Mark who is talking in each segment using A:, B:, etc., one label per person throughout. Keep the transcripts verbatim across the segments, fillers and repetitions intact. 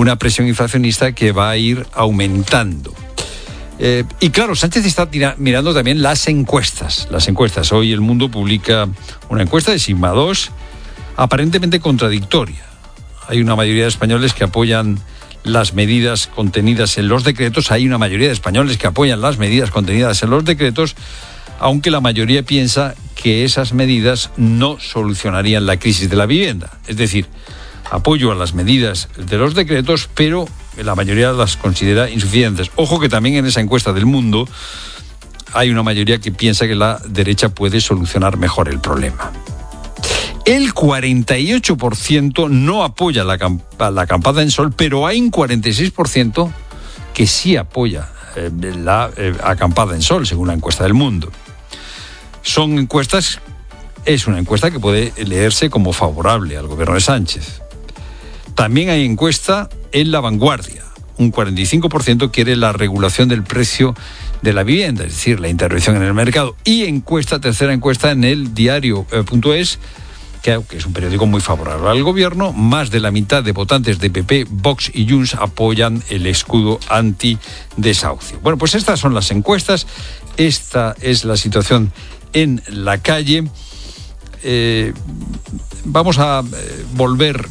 A: una presión inflacionista que va a ir aumentando. Eh, y claro, Sánchez está tira, mirando también las encuestas. Las encuestas. Hoy El Mundo publica una encuesta de Sigma dos, aparentemente contradictoria. Hay una mayoría de españoles que apoyan las medidas contenidas en los decretos. Hay una mayoría de españoles que apoyan las medidas contenidas en los decretos, aunque la mayoría piensa que esas medidas no solucionarían la crisis de la vivienda. Es decir, apoyo a las medidas de los decretos, pero la mayoría las considera insuficientes. Ojo que también en esa encuesta del Mundo hay una mayoría que piensa que la derecha puede solucionar mejor el problema. El cuarenta y ocho por ciento no apoya la, camp- la acampada en Sol, pero hay un cuarenta y seis por ciento que sí apoya eh, la eh, acampada en Sol, según la encuesta del Mundo. Son encuestas, es una encuesta que puede leerse como favorable al gobierno de Sánchez. También hay encuesta en La Vanguardia. Un cuarenta y cinco por ciento quiere la regulación del precio de la vivienda, es decir, la intervención en el mercado. Y encuesta, tercera encuesta en el diario punto es, que es un periódico muy favorable al gobierno. Más de la mitad de votantes de P P, Vox y Junts apoyan el escudo antidesahucio. Bueno, pues estas son las encuestas. Esta es la situación en la calle. Eh, vamos a eh, volver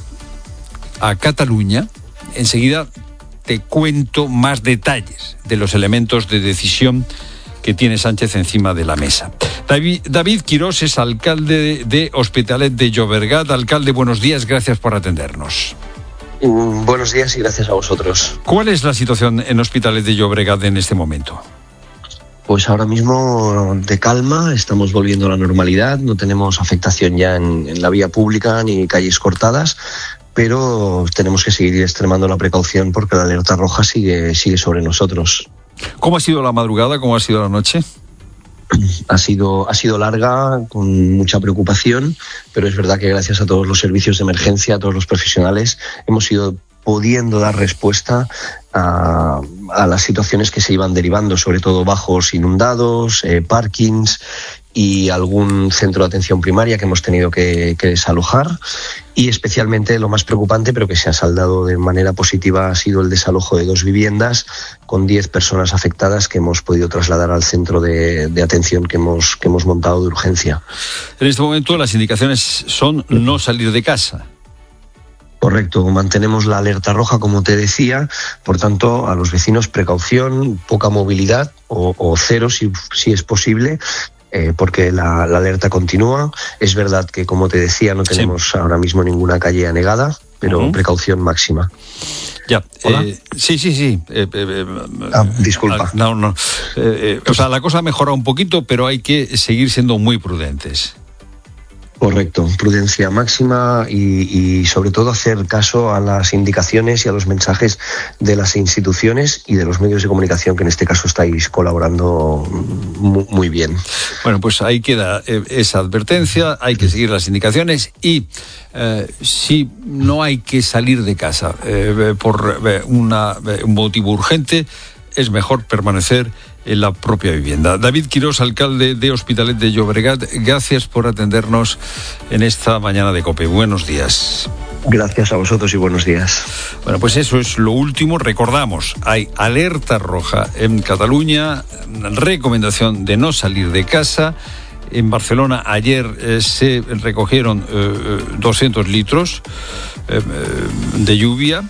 A: a Cataluña. Enseguida te cuento más detalles de los elementos de decisión que tiene Sánchez encima de la mesa. David, David Quirós es alcalde de, de Hospitalet de Llobregat. Alcalde, buenos días, gracias por atendernos.
B: Mm, buenos días y gracias a vosotros.
A: ¿Cuál es la situación en Hospitalet de Llobregat en este momento?
B: Pues ahora mismo de calma, estamos volviendo a la normalidad, no tenemos afectación ya en, en la vía pública ni calles cortadas, pero tenemos que seguir extremando la precaución porque la alerta roja sigue, sigue sobre nosotros.
A: ¿Cómo ha sido la madrugada? ¿Cómo ha sido la noche?
B: Ha sido, ha sido larga, con mucha preocupación, pero es verdad que gracias a todos los servicios de emergencia, a todos los profesionales, hemos ido pudiendo dar respuesta a, a las situaciones que se iban derivando, sobre todo bajos inundados, eh, parkings y algún centro de atención primaria que hemos tenido que, que desalojar. Y especialmente lo más preocupante, pero que se ha saldado de manera positiva, ha sido el desalojo de dos viviendas con diez personas afectadas que hemos podido trasladar al centro de, de atención que hemos, que hemos montado de urgencia.
A: En este momento las indicaciones son no salir de casa.
B: Correcto, mantenemos la alerta roja, como te decía, por tanto, a los vecinos precaución, poca movilidad o, o cero si, si es posible, eh, porque la, la alerta continúa. Es verdad que, como te decía, no tenemos sí. ahora mismo ninguna calle anegada, pero uh-huh. precaución máxima.
A: Ya, eh, sí, sí, sí. Eh, eh,
B: ah, disculpa.
A: No, no. Eh, eh, o sea, la cosa ha mejorado un poquito, pero hay que seguir siendo muy prudentes.
B: Correcto, prudencia máxima y, y sobre todo hacer caso a las indicaciones y a los mensajes de las instituciones y de los medios de comunicación, que en este caso estáis colaborando muy, muy bien.
A: Bueno, pues ahí queda eh, esa advertencia, hay que seguir las indicaciones y eh, si no hay que salir de casa eh, por eh, una, eh, un motivo urgente, es mejor permanecer en la propia vivienda. David Quirós, alcalde de Hospitalet de Llobregat, gracias por atendernos en esta mañana de COPE. Buenos días.
B: Gracias a vosotros y buenos días.
A: Bueno, pues eso es lo último. Recordamos, hay alerta roja en Cataluña, recomendación de no salir de casa. En Barcelona ayer eh, se recogieron eh, doscientos litros eh, de lluvia.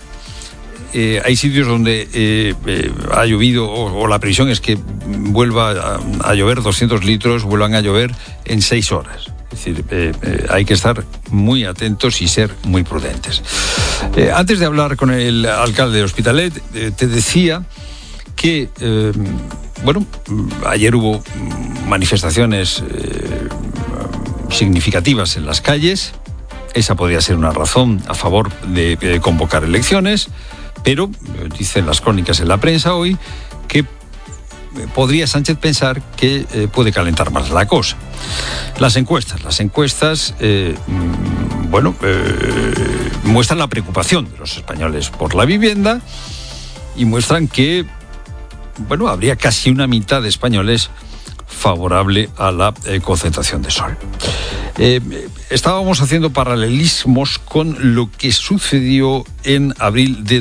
A: Eh, hay sitios donde eh, eh, ha llovido o, o la previsión es que vuelva a, a llover doscientos litros, vuelvan a llover en seis horas. Es decir, eh, eh, hay que estar muy atentos y ser muy prudentes. Eh, antes de hablar con el alcalde de Hospitalet, eh, te decía que, eh, bueno, ayer hubo manifestaciones eh, significativas en las calles. Esa podría ser una razón a favor de, de convocar elecciones. Pero, dicen las crónicas en la prensa hoy, que podría Sánchez pensar que eh, puede calentar más la cosa. Las encuestas, las encuestas, eh, bueno, eh, muestran la preocupación de los españoles por la vivienda y muestran que, bueno, habría casi una mitad de españoles favorable a la eh, concentración de sol. Eh, estábamos haciendo paralelismos con lo que sucedió en abril de